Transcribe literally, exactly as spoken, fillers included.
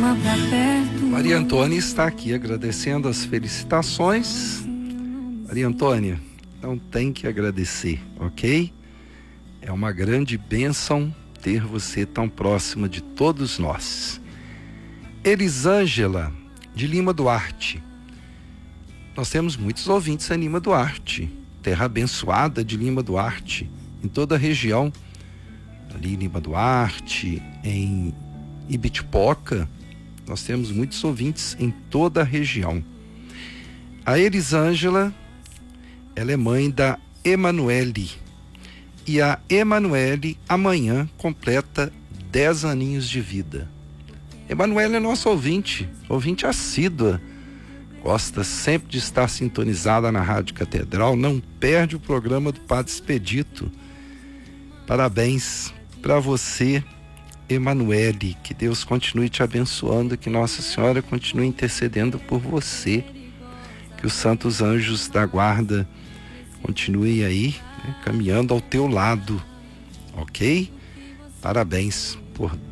chama pra perto. Maria Antônia está aqui agradecendo as felicitações. Maria Antônia, não tem que agradecer, ok? É uma grande bênção ter você tão próxima de todos nós. Elisângela, de Lima Duarte. Nós temos muitos ouvintes em Lima Duarte, terra abençoada de Lima Duarte, em toda a região. Ali em Lima Duarte, em Ibitipoca, nós temos muitos ouvintes em toda a região. A Elisângela, ela é mãe da Emanuele. E a Emanuele amanhã completa dez aninhos de vida. Emanuele é nossa ouvinte, ouvinte assídua. Gosta sempre de estar sintonizada na Rádio Catedral, não perde o programa do Padre Expedito. Parabéns para você, Emanuele, que Deus continue te abençoando, que Nossa Senhora continue intercedendo por você, que os santos anjos da guarda continuem aí, né, caminhando ao teu lado, ok? Parabéns por